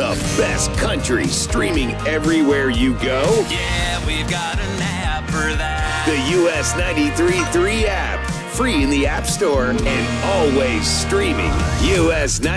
The best country streaming everywhere you go. Yeah, we've got an app for that. The US 93.3 app. Free in the App Store and always streaming. US